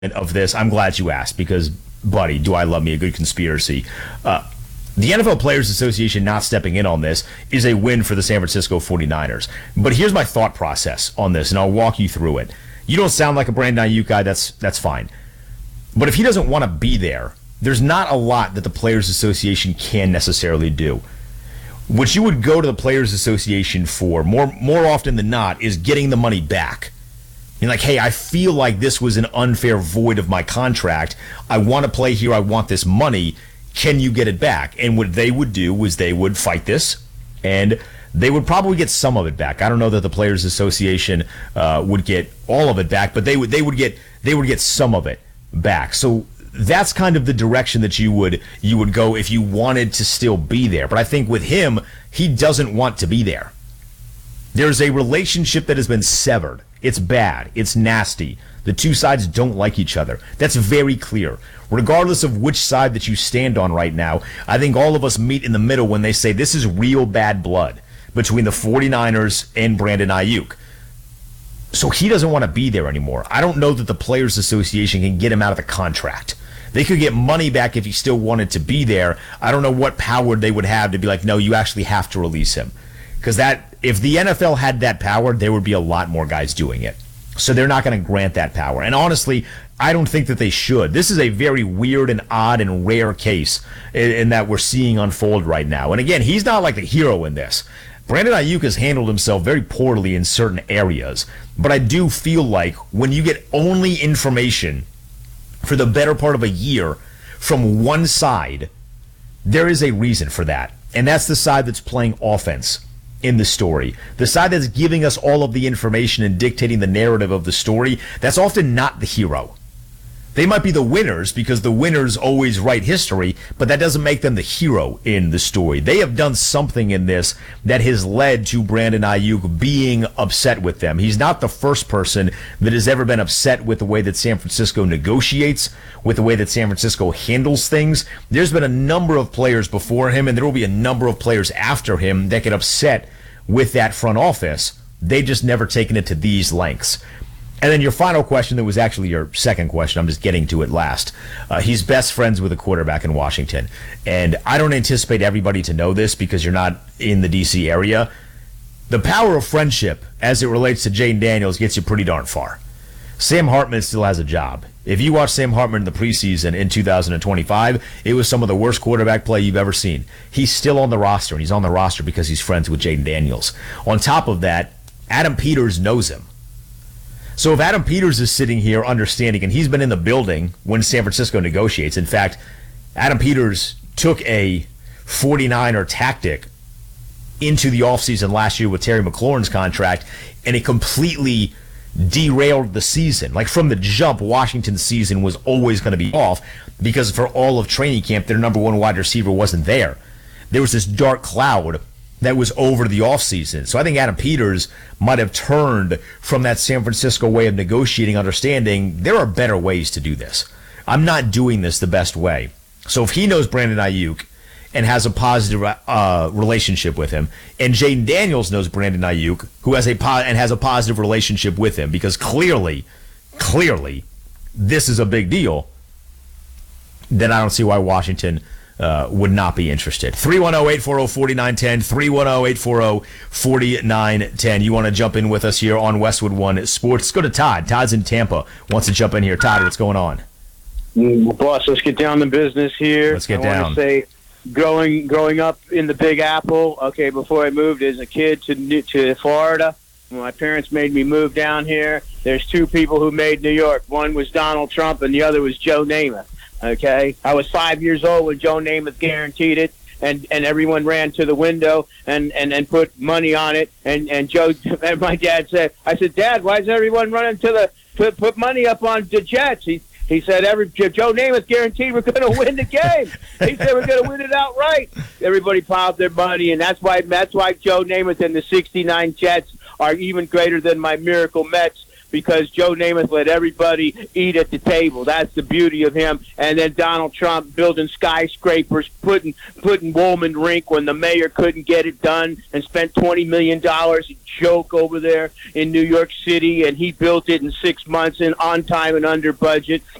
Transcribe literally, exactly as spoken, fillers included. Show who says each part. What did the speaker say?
Speaker 1: of this, I'm glad you asked because, buddy, do I love me a good conspiracy. Uh, the N F L Players Association not stepping in on this is a win for the San Francisco forty-niners. But here's my thought process on this, and I'll walk you through it. You don't sound like a Brandon Ayuk guy, that's that's fine. But if he doesn't want to be there, there's not a lot that the Players Association can necessarily do. What you would go to the Players Association for, more more often than not, is getting the money back. You're like, hey, I feel like this was an unfair void of my contract. I want to play here. I want this money. Can you get it back? And what they would do was they would fight this, and they would probably get some of it back. I don't know that the Players Association uh, would get all of it back, but they would they would get they would get some of it back. So that's kind of the direction that you would you would go if you wanted to still be there. But I think with him, he doesn't want to be there. There's a relationship that has been severed. It's bad. It's nasty. The two sides don't like each other. That's very clear. Regardless of which side that you stand on right now, I think all of us meet in the middle when they say this is real bad blood between the forty-niners and Brandon Ayuk. So he doesn't want to be there anymore. I don't know that the Players Association can get him out of the contract. They could get money back if he still wanted to be there. I don't know what power they would have to be like, no, you actually have to release him. Because that, if the N F L had that power, there would be a lot more guys doing it. So they're not going to grant that power. And honestly, I don't think that they should. This is a very weird and odd and rare case in, in that we're seeing unfold right now. And again, he's not like the hero in this. Brandon Ayuk has handled himself very poorly in certain areas. But I do feel like when you get only information for the better part of a year from one side, there is a reason for that. And that's the side that's playing offense in the story. The side that's giving us all of the information and dictating the narrative of the story, that's often not the hero. They might be the winners because the winners always write history, but that doesn't make them the hero in the story. They have done something in this that has led to Brandon Ayuk being upset with them. He's not the first person that has ever been upset with the way that San Francisco negotiates, with the way that San Francisco handles things. There's been a number of players before him, and there will be a number of players after him that get upset with that front office. They've just never taken it to these lengths. And then your final question, that was actually your second question, I'm just getting to it last. Uh, he's best friends with a quarterback in Washington. And I don't anticipate everybody to know this because you're not in the D C area. The power of friendship as it relates to Jayden Daniels gets you pretty darn far. Sam Hartman still has a job. If you watch Sam Hartman in the preseason in two thousand twenty-five, it was some of the worst quarterback play you've ever seen. He's still on the roster, and he's on the roster because he's friends with Jayden Daniels. On top of that, Adam Peters knows him. So if Adam Peters is sitting here understanding, and he's been in the building when San Francisco negotiates. In fact, Adam Peters took a forty-niner tactic into the offseason last year with Terry McLaurin's contract, and it completely derailed the season. Like from the jump, Washington's season was always going to be off because for all of training camp, their number one wide receiver wasn't there. There was this dark cloud that was over the offseason. So I think Adam Peters might have turned from that San Francisco way of negotiating, understanding there are better ways to do this. I'm not doing this the best way. So if he knows Brandon Ayuk and has a positive uh, relationship with him, and Jayden Daniels knows Brandon Ayuk, who has a po- and has a positive relationship with him, because clearly, clearly, this is a big deal, then I don't see why Washington Uh, would not be interested. three one zero, eight four zero, four nine one zero, three one zero, eight four zero, four nine one zero. You want to jump in with us here on Westwood One Sports? Let's go to Todd. Todd's in Tampa. Wants to jump in here. Todd, what's going on?
Speaker 2: Well, boss, let's get down to business here.
Speaker 1: Let's get
Speaker 2: I
Speaker 1: down.
Speaker 2: I want to say, growing growing up in the Big Apple, okay, before I moved as a kid to New- to Florida, when my parents made me move down here, there's two people who made New York. One was Donald Trump, and the other was Joe Namath. Okay, I was five years old when Joe Namath guaranteed it, and, and everyone ran to the window and, and, and put money on it. And, and Joe, and my dad said, I said, Dad, why is everyone running to the put put money up on the Jets? He he said, every Joe Namath guaranteed we're going to win the game. He said we're going to win it outright. Everybody piled their money, and that's why that's why Joe Namath and the sixty-nine Jets are even greater than my Miracle Mets. because Joe Namath let everybody eat at the table. That's the beauty of him. And then Donald Trump building skyscrapers, putting putting Woolman Rink when the mayor couldn't get it done, and spent twenty million dollars. A joke over there in New York City, and he built it in six months and on time and under budget.